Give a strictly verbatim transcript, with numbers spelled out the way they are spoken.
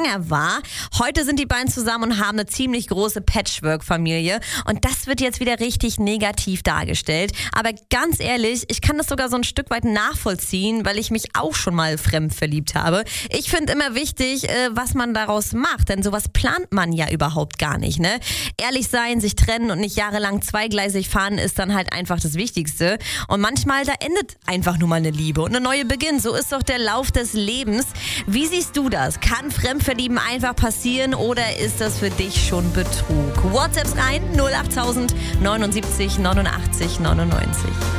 schwanger war. Heute sind die beiden zusammen und haben eine ziemlich große Patchwork-Familie. Und das wird jetzt wieder richtig negativ dargestellt. Aber ganz ehrlich, ich kann das sogar so ein Stück weit nachvollziehen, weil ich mich auch schon mal fremd verliebt habe. Ich finde immer wichtig, äh, was man daraus macht, denn sowas plant man ja überhaupt gar nicht, ne? Ehrlich sein, sich trennen und nicht jahrelang zweigleisig fahren ist dann halt einfach das Wichtigste. Und manchmal, da endet einfach nur mal eine Liebe und eine neue Beginn. So ist doch der Lauf des Lebens. Wie siehst du das? Kann Fremdverlieben einfach passieren oder ist das für dich schon Betrug? WhatsApps rein null acht tausend neunundsiebzig neunundachtzig neunundneunzig.